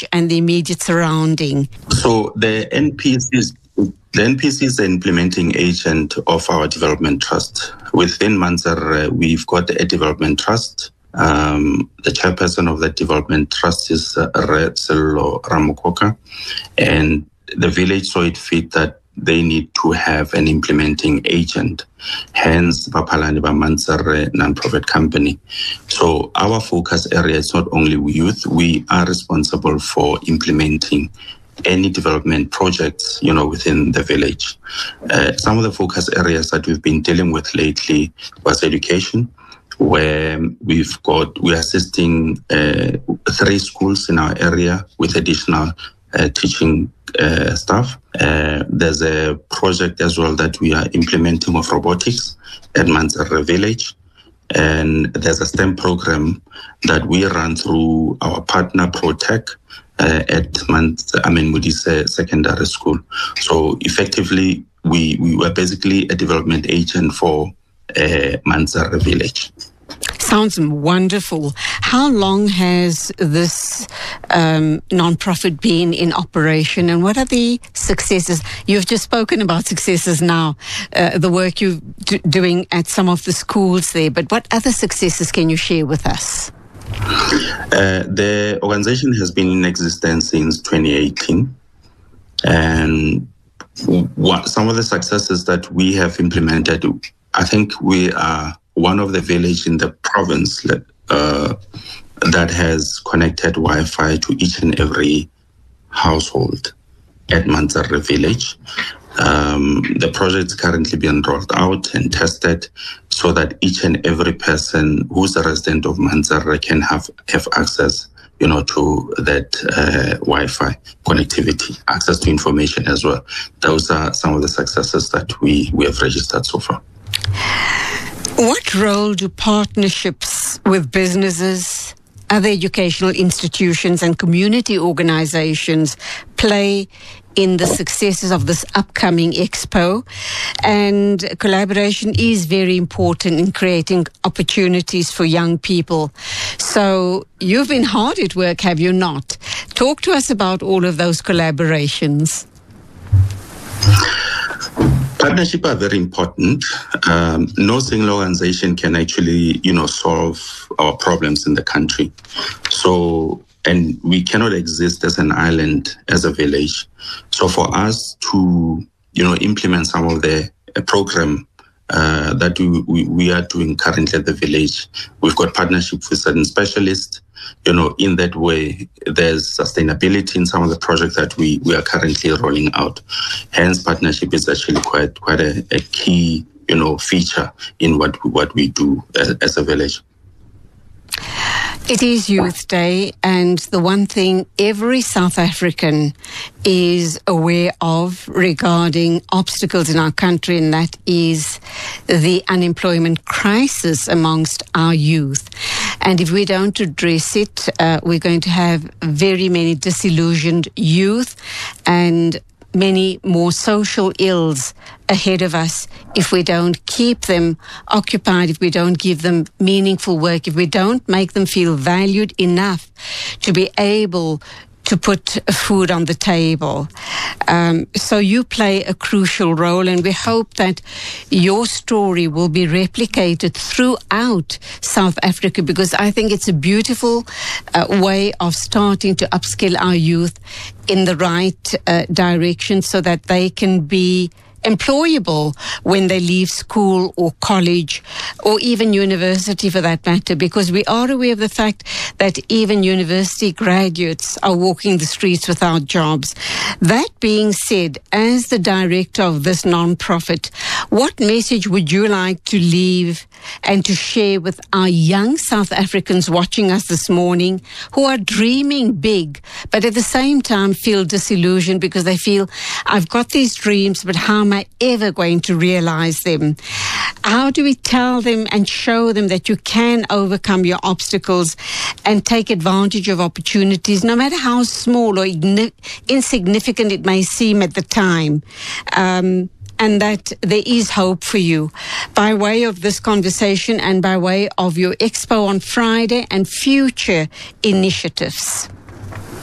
village and the immediate surrounding? So the NPC is the implementing agent of our development trust. Within Mansar, we've got a development trust. The chairperson of the development trust is Sello Ramokoka, and the village saw it fit that they need to have an implementing agent, hence Bapalani Mansar non-profit company. So our focus area is not only youth, we are responsible for implementing any development projects, within the village. Some of the focus areas that we've been dealing with lately was education, where we're assisting 3 schools in our area with additional teaching staff. There's a project as well that we are implementing of robotics at Mansar village. And there's a STEM program that we run through our partner ProTech at Moody's Secondary School. So effectively, we were basically a development agent for Mansar village. Sounds wonderful. How long has this non-profit been in operation, and what are the successes? You've just spoken about successes now, the work you're doing at some of the schools there, but what other successes can you share with us? The organization has been in existence since 2018, and some of the successes that we have implemented, I think we are one of the village in the province that has connected Wi-Fi to each and every household at Mansar village. The project is currently being rolled out and tested so that each and every person who's a resident of Mansar can have access, to that Wi-Fi connectivity, access to information as well. Those are some of the successes that we have registered so far. What role do partnerships with businesses, other educational institutions and community organizations play in the successes of this upcoming expo? And collaboration is very important in creating opportunities for young people. So you've been hard at work, have you not? Talk to us about all of those collaborations. Partnerships are very important. No single organization can actually, solve our problems in the country. And we cannot exist as an island, as a village. So for us to, implement some of the program that we are doing currently at the village, we've got partnership with certain specialists. In that way, there's sustainability in some of the projects that we are currently rolling out. Hence, partnership is actually quite a key, feature in what we do as a village. It is Youth Day, and the one thing every South African is aware of regarding obstacles in our country, and that is the unemployment crisis amongst our youth. And if we don't address it, we're going to have very many disillusioned youth and many more social ills ahead of us if we don't keep them occupied, if we don't give them meaningful work, if we don't make them feel valued enough to be able to put food on the table. So you play a crucial role, and we hope that your story will be replicated throughout South Africa, because I think it's a beautiful way of starting to upskill our youth in the right direction so that they can be employable when they leave school or college or even university for that matter, because we are aware of the fact that even university graduates are walking the streets without jobs. That being said, as the director of this non-profit, what message would you like to leave and to share with our young South Africans watching us this morning who are dreaming big, but at the same time feel disillusioned because they feel, I've got these dreams, but how am I ever going to realize them? How do we tell them and show them that you can overcome your obstacles and take advantage of opportunities, no matter how small or insignificant it may seem at the time? And that there is hope for you by way of this conversation and by way of your expo on Friday and future initiatives.